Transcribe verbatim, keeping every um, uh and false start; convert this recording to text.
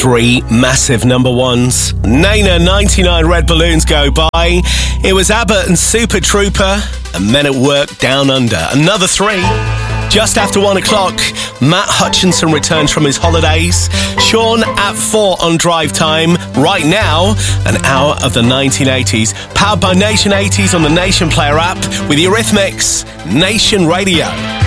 Three massive number ones. Nana, ninety-nine Red Balloons Go By. It was Abbott and Super Trooper and Men at Work Down Under. Another three. Just after one o'clock, Matt Hutchinson returns from his holidays. Sean at four on Drive Time. Right now, an hour of the nineteen eighties. Powered by Nation eighties on the Nation Player app with Eurythmics, Nation Radio.